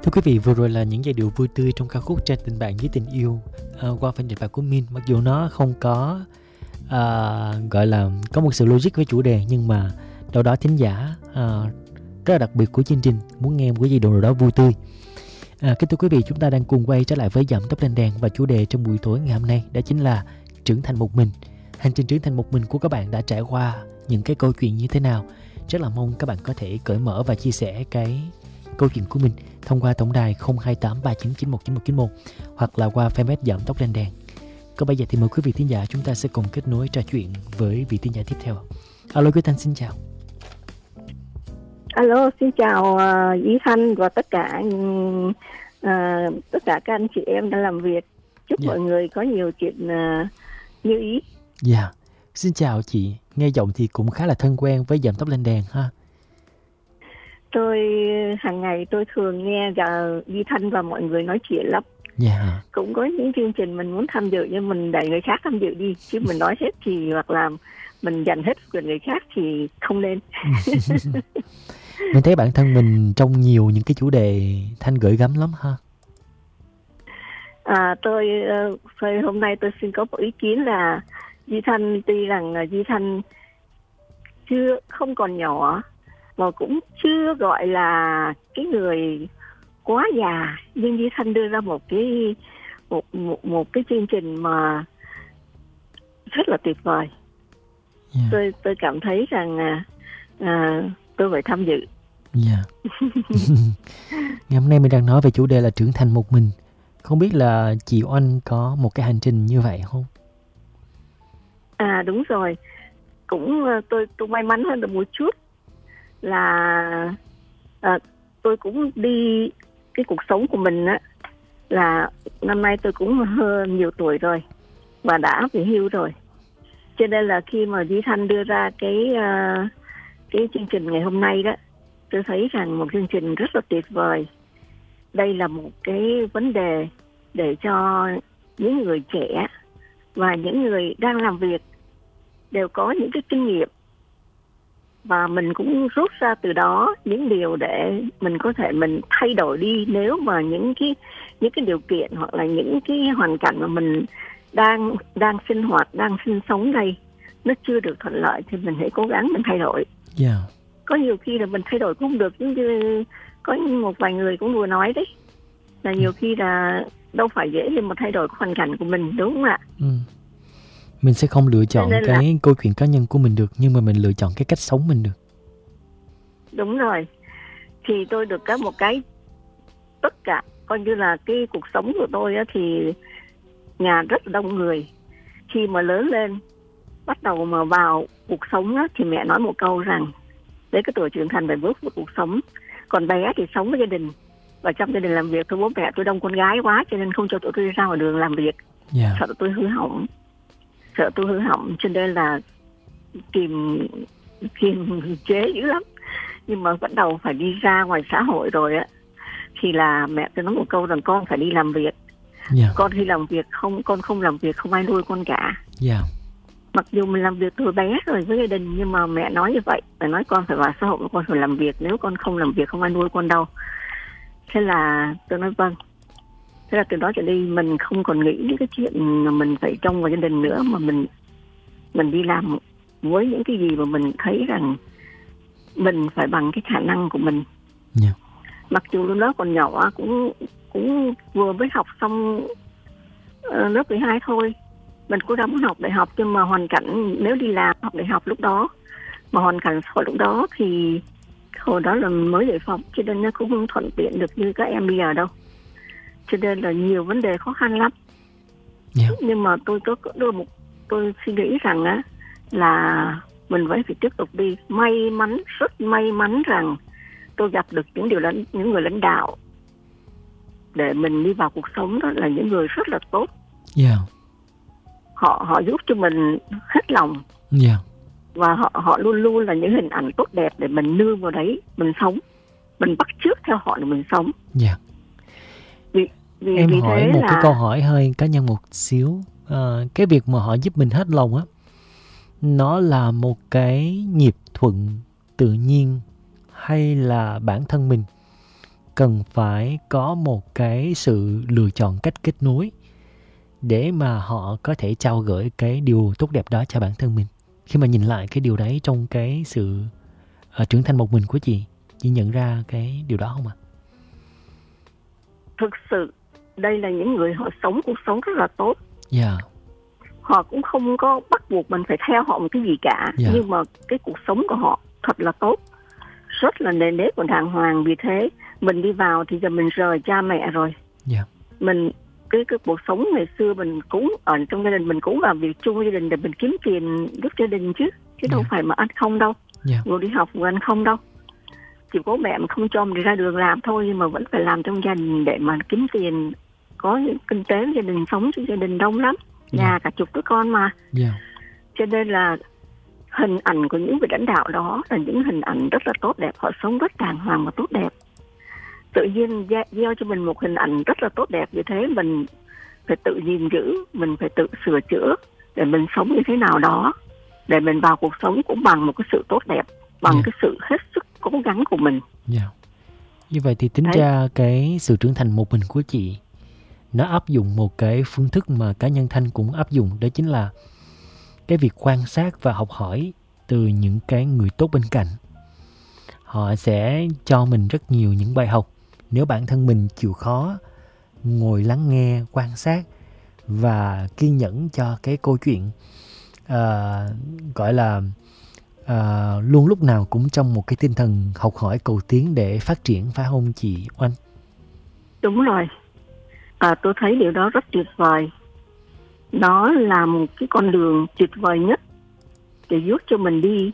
Thưa quý vị, vừa rồi là những giai điệu vui tươi trong ca khúc Tranh tình bạn với tình yêu qua phần trình bày của Min. Mặc dù nó không có gọi là có một sự logic với chủ đề, nhưng mà đâu đó thính giả rất là đặc biệt của chương trình muốn nghe một cái giai điệu nào đó vui tươi. Kính thưa quý vị, chúng ta đang cùng quay trở lại với Dậm Tóc Lên Đèn, và chủ đề trong buổi tối ngày hôm nay đó chính là trưởng thành một mình. Hành trình trưởng thành một mình của các bạn đã trải qua những cái câu chuyện như thế nào? Rất là mong các bạn có thể cởi mở và chia sẻ cái câu chuyện của mình thông qua tổng đài 0283991991 hoặc là qua fanpage Dậm Tóc Lên Đèn. Còn bây giờ thì mời quý vị thính giả chúng ta sẽ cùng kết nối trò chuyện với vị thính giả tiếp theo. Alo quý Thanh, xin chào. Alo, xin chào Duy Thanh và tất cả các anh chị em đang làm việc. Chúc mọi người có nhiều chuyện như ý. Dạ, xin chào chị. Nghe giọng thì cũng khá là thân quen với Dậm Tóc Lên Đèn ha. Tôi hàng ngày tôi thường nghe Duy Thanh và mọi người nói chuyện lắm. Dạ. Cũng có những chương trình mình muốn tham dự nhưng mình đẩy người khác tham dự đi, chứ mình nói hết thì hoặc là mình dành hết quyền người khác thì không nên. Mình thấy bản thân mình trong nhiều những cái chủ đề Thanh gửi gắm lắm ha. Tôi hôm nay tôi xin có một ý kiến là Duy Thanh, tuy rằng Duy Thanh không còn nhỏ mà cũng chưa gọi là cái người quá già, nhưng Duy Thanh đưa ra một cái chương trình mà rất là tuyệt vời. Tôi cảm thấy rằng tôi phải tham dự. Ngày hôm nay mình đang nói về chủ đề là trưởng thành một mình. Không biết là chị Oanh có một cái hành trình như vậy không? Đúng rồi. Cũng tôi may mắn hơn được một chút là tôi cũng đi cái cuộc sống của mình á, là năm nay tôi cũng hơn nhiều tuổi rồi và đã về hưu rồi. Cho nên là khi mà Duy Thanh đưa ra cái chương trình ngày hôm nay đó, tôi thấy rằng một chương trình rất là tuyệt vời. Đây là một cái vấn đề để cho những người trẻ và những người đang làm việc đều có những cái kinh nghiệm, và mình cũng rút ra từ đó những điều để mình có thể mình thay đổi đi nếu mà những cái điều kiện hoặc là những cái hoàn cảnh mà mình đang sinh hoạt, đang sinh sống đây nó chưa được thuận lợi thì mình hãy cố gắng mình thay đổi. Có nhiều khi là mình thay đổi cũng không được, như có một vài người cũng vừa nói đấy, là nhiều khi là đâu phải dễ để mà thay đổi hoàn cảnh của mình, đúng không ạ? Mình sẽ không lựa chọn cái câu chuyện cá nhân của mình được, nhưng mà mình lựa chọn cái cách sống mình được. Đúng rồi. Thì tôi được có một cái, tất cả coi như là cái cuộc sống của tôi á, thì nhà rất là đông người. Khi mà lớn lên bắt đầu mà vào cuộc sống á, thì mẹ nói một câu rằng đến cái tuổi trưởng thành phải bước vào cuộc sống. Còn bé thì sống với gia đình, và trong gia đình làm việc. Bố mẹ tôi đông con gái quá cho nên không cho tụi tôi ra ngoài đường làm việc. Sợ tụi tôi hư hỏng. Cho nên là kiềm chế dữ lắm. Nhưng mà bắt đầu phải đi ra ngoài xã hội rồi á, thì là mẹ tôi nói một câu rằng con phải đi làm việc. Con khi làm việc con không làm việc không ai nuôi con cả. Mặc dù mình làm việc từ bé rồi với gia đình, nhưng mà mẹ nói như vậy, mẹ nói con phải vào xã hội, con phải làm việc, nếu con không làm việc không ai nuôi con đâu. Thế là tôi nói vâng. Thế là từ đó trở đi mình không còn nghĩ đến cái chuyện mà mình phải trông vào gia đình nữa, mà mình đi làm với những cái gì mà mình thấy rằng mình phải bằng cái khả năng của mình. Mặc dù lúc đó còn nhỏ, cũng vừa mới học xong lớp 12 thôi. Mình cũng đã muốn học đại học, nhưng mà hoàn cảnh nếu đi làm học đại học lúc đó, mà hoàn cảnh xã hội lúc đó thì hồi đó là mới giải phóng, cho nên nó cũng không thuận tiện được như các em bây giờ đâu. Cho nên là nhiều vấn đề khó khăn lắm. Nhưng mà tôi suy nghĩ rằng á, là mình vẫn phải tiếp tục đi. Rất may mắn rằng tôi gặp được những người lãnh đạo để mình đi vào cuộc sống, đó là những người rất là tốt. Họ giúp cho mình hết lòng. Và họ luôn luôn là những hình ảnh tốt đẹp để mình nương vào đấy, mình sống, mình bắt chước theo họ để mình sống. Em hỏi một cái câu hỏi hơi cá nhân một xíu. Cái việc mà họ giúp mình hết lòng á, nó là một cái nhịp thuận tự nhiên hay là bản thân mình cần phải có một cái sự lựa chọn cách kết nối để mà họ có thể trao gửi cái điều tốt đẹp đó cho bản thân mình. Khi mà nhìn lại cái điều đấy trong cái sự trưởng thành một mình của chị nhận ra cái điều đó không ạ? Thực sự đây là những người họ sống cuộc sống rất là tốt. Dạ. Họ cũng không có bắt buộc mình phải theo họ một cái gì cả. Nhưng mà cái cuộc sống của họ thật là tốt, rất là nề nếp và đàng hoàng. Vì thế mình đi vào thì giờ mình rời cha mẹ rồi. Mình cái cuộc sống ngày xưa mình cũng ở trong gia đình, mình cũng làm việc chung với gia đình để mình kiếm tiền giúp gia đình chứ đâu phải mà ăn không đâu. Vừa đi học vừa ăn không đâu. Chỉ bố mẹ mình không cho mình đi ra đường làm thôi, nhưng mà vẫn phải làm trong gia đình để mà kiếm tiền, có những kinh tế gia đình, sống trong gia đình đông lắm, nhà cả chục đứa con mà. Cho nên là hình ảnh của những vị lãnh đạo đó là những hình ảnh rất là tốt đẹp. Họ sống rất đàng hoàng và tốt đẹp. Tự nhiên gieo cho mình một hình ảnh rất là tốt đẹp. Vì thế mình phải tự gìn giữ, mình phải tự sửa chữa để mình sống như thế nào đó, để mình vào cuộc sống cũng bằng một cái sự tốt đẹp, bằng cái sự hết sức cố gắng của mình. Như vậy thì tính ra cái sự trưởng thành một mình của chị nó áp dụng một cái phương thức mà cá nhân Thanh cũng áp dụng, đó chính là cái việc quan sát và học hỏi từ những cái người tốt bên cạnh. Họ sẽ cho mình rất nhiều những bài học nếu bản thân mình chịu khó ngồi lắng nghe, quan sát và kiên nhẫn cho cái câu chuyện gọi là luôn lúc nào cũng trong một cái tinh thần học hỏi cầu tiến để phát triển, phải không chị Oanh? Đúng rồi. Tôi thấy điều đó rất tuyệt vời. Nó là một cái con đường tuyệt vời nhất để giúp cho mình đi.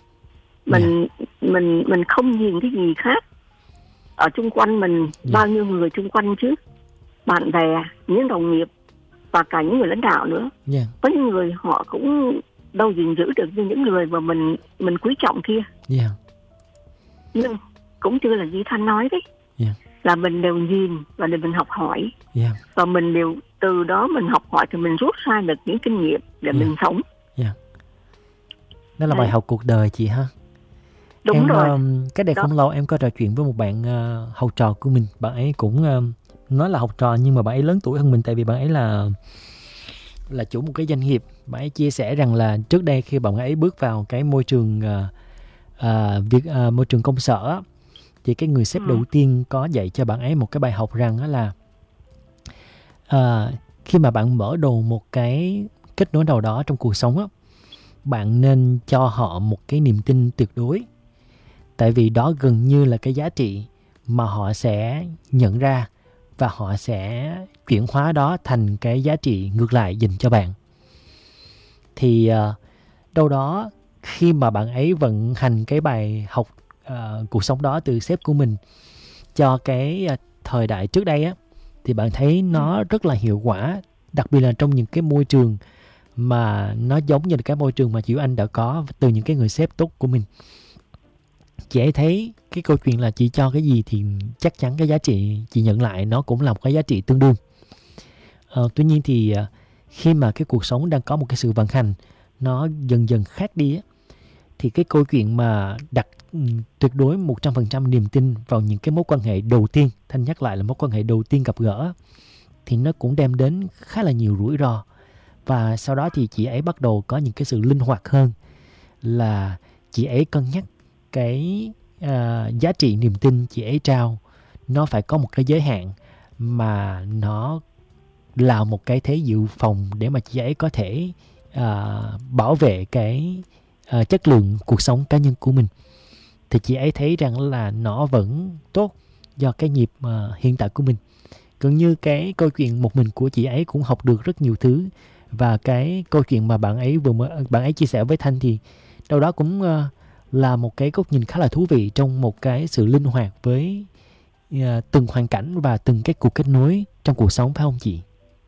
Mình không nhìn cái gì khác ở chung quanh mình. Bao nhiêu người chung quanh chứ, bạn bè, những đồng nghiệp và cả những người lãnh đạo nữa. Có những người họ cũng đâu gìn giữ được như những người mà mình quý trọng kia. Nhưng cũng chưa là Duy Thanh nói đấy, là mình đều nhìn và để mình học hỏi. Và mình đều từ đó mình học hỏi thì mình rút ra được những kinh nghiệm để mình sống. Đó là bài học cuộc đời chị ha. Đúng rồi. Cách đây không lâu em có trò chuyện với một bạn học trò của mình. Bạn ấy cũng nói là học trò, nhưng mà bạn ấy lớn tuổi hơn mình, tại vì bạn ấy là chủ một cái doanh nghiệp. Bạn ấy chia sẻ rằng là trước đây khi bạn ấy bước vào cái môi trường môi trường công sở, thì cái người sếp đầu tiên có dạy cho bạn ấy một cái bài học rằng đó là khi mà bạn mở đầu một cái kết nối nào đó trong cuộc sống á, bạn nên cho họ một cái niềm tin tuyệt đối. Tại vì đó gần như là cái giá trị mà họ sẽ nhận ra, và họ sẽ chuyển hóa đó thành cái giá trị ngược lại dành cho bạn. Thì đâu đó khi mà bạn ấy vận hành cái bài học cuộc sống đó từ sếp của mình cho cái thời đại trước đây á, thì bạn thấy nó rất là hiệu quả, đặc biệt là trong những cái môi trường mà nó giống như là cái môi trường mà chị Anh đã có từ những cái người sếp tốt của mình. Chị ấy thấy cái câu chuyện là chị cho cái gì thì chắc chắn cái giá trị chị nhận lại nó cũng là một cái giá trị tương đương. Tuy nhiên thì khi mà cái cuộc sống đang có một cái sự vận hành nó dần dần khác đi á, thì cái câu chuyện mà đặt tuyệt đối 100% niềm tin vào những cái mối quan hệ đầu tiên, Thanh nhắc lại là mối quan hệ đầu tiên gặp gỡ, thì nó cũng đem đến khá là nhiều rủi ro. Và sau đó thì chị ấy bắt đầu có những cái sự linh hoạt hơn, là chị ấy cân nhắc cái giá trị niềm tin chị ấy trao nó phải có một cái giới hạn, mà nó là một cái thế dự phòng để mà chị ấy có thể bảo vệ cái chất lượng cuộc sống cá nhân của mình. Thì chị ấy thấy rằng là nó vẫn tốt do cái nhịp hiện tại của mình. Gần như cái câu chuyện một mình của chị ấy cũng học được rất nhiều thứ. Và cái câu chuyện mà bạn ấy chia sẻ với Thanh thì đâu đó cũng là một cái góc nhìn khá là thú vị trong một cái sự linh hoạt với từng hoàn cảnh và từng cái cuộc kết nối trong cuộc sống, phải không chị?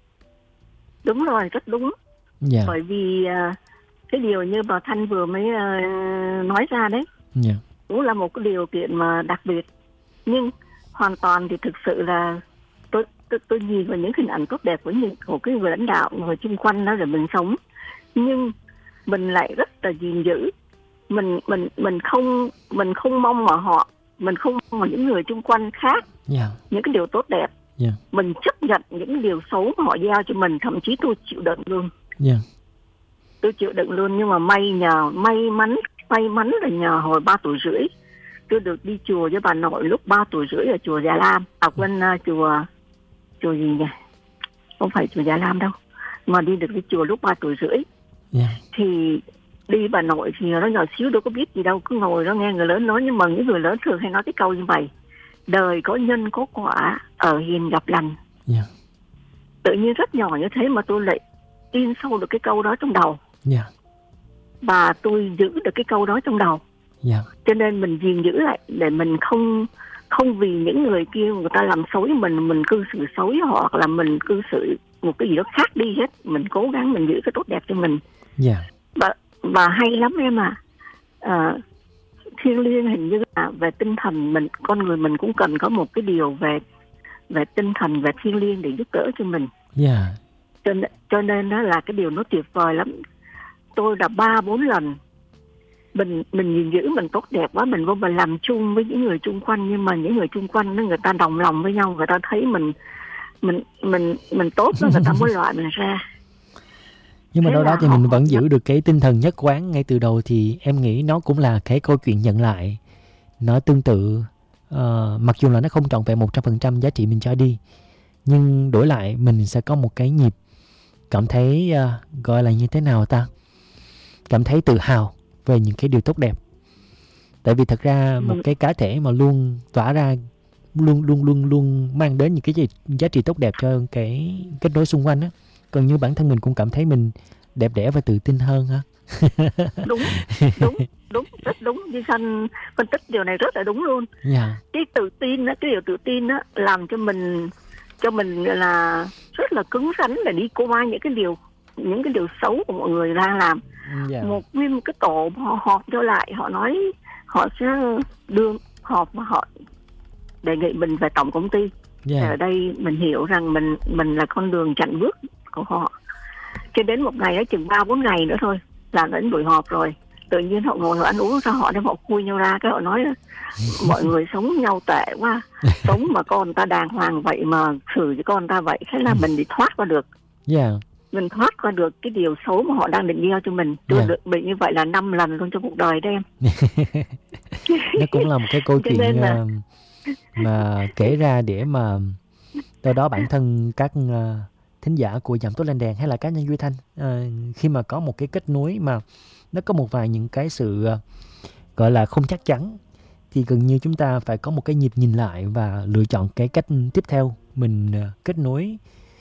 Đúng rồi, rất đúng. Bởi vì cái điều như bà Thanh vừa mới nói ra đấy, cũng là một cái điều kiện mà đặc biệt. Nhưng hoàn toàn thì thực sự là tôi nhìn vào những hình ảnh tốt đẹp của cái người lãnh đạo, người chung quanh đó rồi mình sống. Nhưng mình lại rất là gìn giữ. Mình không mong mà họ mình không mong những người xung quanh khác những cái điều tốt đẹp. Mình chấp nhận những điều xấu mà họ gieo cho mình, thậm chí tôi chịu đựng luôn. Tôi chịu đựng luôn, nhưng mà may mắn là nhờ hồi 3 tuổi rưỡi tôi được đi chùa với bà nội lúc 3 tuổi rưỡi ở chùa Già Lam, chùa gì nhỉ? Không phải chùa Già Lam đâu, mà đi chùa lúc 3 tuổi rưỡi. Thì đi bà nội thì nó nhỏ xíu đâu có biết gì đâu, cứ ngồi đó nghe người lớn nói. Nhưng mà những người lớn thường hay nói cái câu như vậy: đời có nhân có quả, ở hiền gặp lành. Tự nhiên rất nhỏ như thế mà tôi lại in sâu được cái câu đó trong đầu. Và tôi giữ được cái câu đó trong đầu. Cho nên mình gìn giữ lại để mình không vì những người kia người ta làm xấu với mình cư xử xấu với họ, hoặc là mình cư xử một cái gì đó khác đi hết. Mình cố gắng mình giữ cái tốt đẹp cho mình. Và hay lắm em ạ. Thiêng liêng hình như là về tinh thần, con người mình cũng cần có một cái điều về tinh thần, về thiêng liêng để giúp đỡ cho mình. Cho nên đó là cái điều nó tuyệt vời lắm. Tôi đã 3-4 lần mình nhìn giữ mình tốt đẹp quá, mình vô mình làm chung với những người xung quanh, nhưng mà những người xung quanh đó, người ta đồng lòng với nhau, người ta thấy mình tốt đó, người ta mới loại mình ra. Nhưng mà đâu đó thì mình vẫn giữ được cái tinh thần nhất quán ngay từ đầu, thì em nghĩ nó cũng là cái câu chuyện nhận lại. Nó tương tự, mặc dù là nó không trọn vẹn 100% giá trị mình cho đi, nhưng đổi lại mình sẽ có một cái nhịp cảm thấy gọi là như thế nào ta? Cảm thấy tự hào về những cái điều tốt đẹp. Tại vì thật ra một cái cá thể mà luôn tỏa ra, luôn mang đến những cái giá trị tốt đẹp cho cái kết nối xung quanh á, còn như bản thân mình cũng cảm thấy mình đẹp đẽ và tự tin hơn ha. Đúng, rất đúng. Di Sanh phân tích điều này rất là đúng luôn. Cái tự tin đó, cái điều tự tin đó làm cho mình là rất là cứng rắn để đi qua những cái điều xấu của mọi người đang làm. Nguyên một cái tổ họ họp cho lại, họ nói họ sẽ đưa họp mà họ đề nghị mình về tổng công ty. Ở đây mình hiểu rằng mình là con đường chặn bước của họ. Cho đến một ngày đó, chừng 3-4 ngày nữa thôi là đến buổi họp rồi. Tự nhiên họ ngồi họ ăn uống, sao họ đem họ khui nhau ra, cái họ nói mọi người sống nhau tệ quá, sống mà con ta đàng hoàng vậy mà xử với con ta vậy. Thế là mình bị thoát qua được. Mình thoát qua được cái điều xấu mà họ đang định gieo cho mình. Tôi được bị như vậy là 5 lần luôn trong cuộc đời đấy em. Nó cũng là một cái câu chuyện mà kể ra để mà đâu đó bản thân các thính giả của Giọng Tốt Lên Đèn hay là cá nhân Duy Thanh, khi mà có một cái kết nối mà nó có một vài những cái sự gọi là không chắc chắn, thì gần như chúng ta phải có một cái nhịp nhìn lại và lựa chọn cái cách tiếp theo mình kết nối